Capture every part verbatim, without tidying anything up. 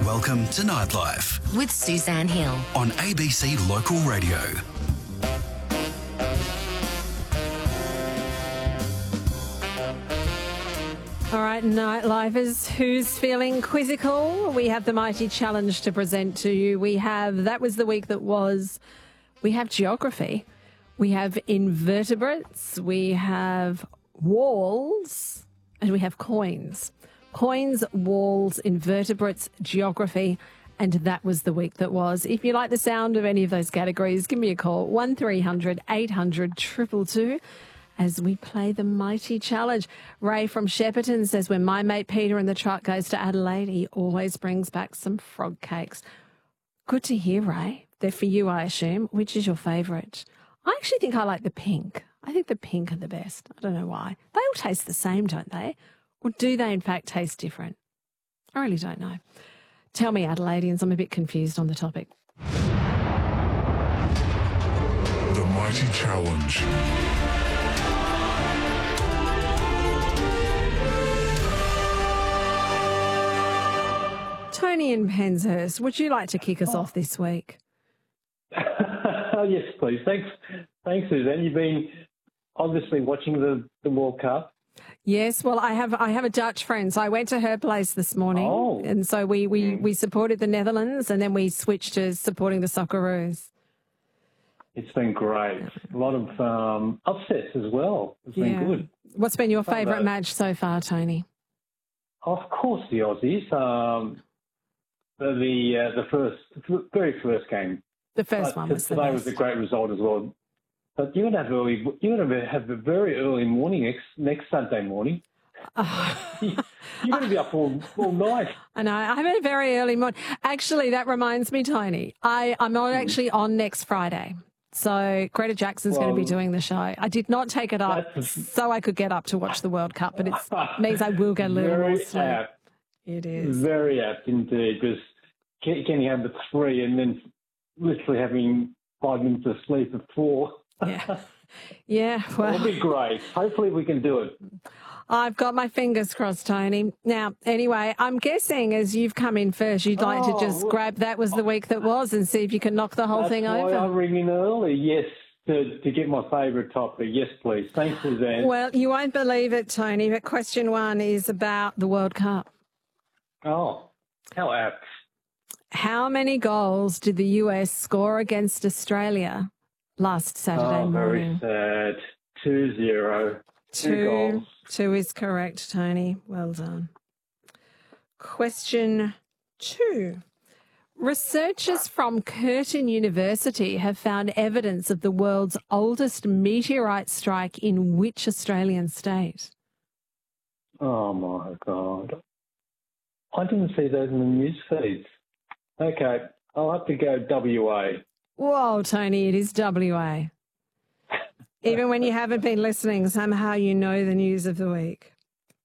Welcome to Nightlife with Suzanne Hill on A B C Local Radio. All right, Nightlifers, who's feeling quizzical? We have the mighty challenge to present to you. We have, that was the week that was, we have geography, we have invertebrates, we have walls, and we have coins. Coins, walls, invertebrates, geography, and that was the week that was. If you like the sound of any of those categories, give me a call, one three hundred eight hundred two two two, as we play the mighty challenge. Ray from Shepparton says, when my mate Peter in the truck goes to Adelaide, he always brings back some frog cakes. Good to hear, Ray. They're for you, I assume. Which is your favourite? I actually think I like the pink. I think the pink are the best. I don't know why. They all taste the same, don't they? Or do they, in fact, taste different? I really don't know. Tell me, Adelaideans, I'm a bit confused on the topic. The Mighty Challenge. Tony in Penshurst, would you like to kick us off this week? Oh, yes, please. Thanks, thanks, Suzanne. You've been obviously watching the, the World Cup. Yes, well, I have I have a Dutch friend, so I went to her place this morning, oh. and so we, we, mm. we supported the Netherlands, and then we switched to supporting the Socceroos. It's been great. A lot of um, upsets as well. It's yeah. been good. What's been your favourite match so far, Tony? Of course, the Aussies. Um, the the, uh, the first, very first game. The first but one was the today best. was a great result as well. But you're going to have early. You're going to have a very early morning next next Sunday morning. Oh. You're going to be up all, all night. I know. I have a very early morning. Actually, that reminds me, Tony. I I'm not actually on next Friday. So Greta Jackson's well, going to be doing the show. I did not take it up so I could get up to watch the World Cup, but it means I will get a little very more sleep. Apt. It is. Very apt indeed, because getting up at three and then literally having five minutes of sleep at four. Yeah. Yeah. Well, it'll be great. Hopefully we can do it. I've got my fingers crossed, Tony. Now, anyway, I'm guessing as you've come in first, you'd like oh, to just well, grab that was the week that was and see if you can knock the whole that's thing why over. I ring in early, yes, to, to get my favourite topic. Yes, please. Thanks, Suzanne. Well, you won't believe it, Tony, but question one is about the World Cup. Oh, how apt. How many goals did the U S score against Australia last Saturday oh, morning? very sad. Two zero. Two, two goals. Two is correct, Tony. Well done. Question two. Researchers from Curtin University have found evidence of the world's oldest meteorite strike in which Australian state? Oh, my God. I didn't see those in the news feeds. Okay, I'll have to go W A. Whoa, Tony, it is W A. Even when you haven't been listening, somehow you know the news of the week.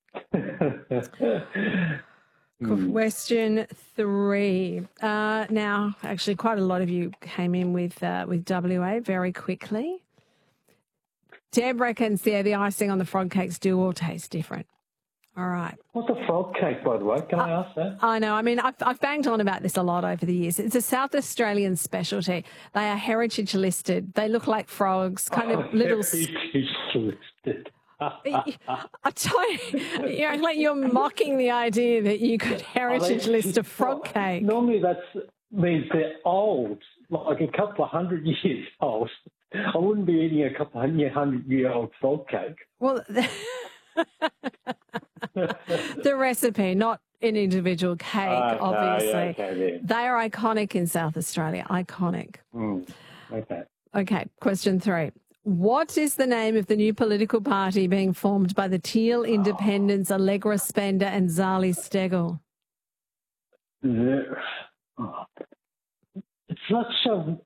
Question three. Uh, now, actually, quite a lot of you came in with uh, with W A very quickly. Deb reckons, yeah, the icing on the frog cakes do all taste different. All right. What's a frog cake, by the way? Can I ask that? I know. I mean, I've, I've banged on about this a lot over the years. It's a South Australian specialty. They are heritage listed. They look like frogs, kind of oh, little... Heritage listed. I tell you, you're, like you're mocking the idea that you could heritage they, list a frog cake. Normally that means they're old, like a couple of hundred years old. I wouldn't be eating a couple of hundred-year-old frog cake. Well... The recipe, not an individual cake, okay, obviously. Okay, they are iconic in South Australia. Iconic. Mm, okay. Okay, question three. What is the name of the new political party being formed by the Teal Independents, oh. Allegra Spender and Zali Steggall? The, oh, it's such a